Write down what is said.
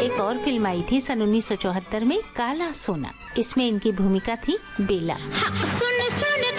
एक और फिल्म आई थी सन 1974 में, काला सोना। इसमें इनकी भूमिका थी बेला। सुन सुन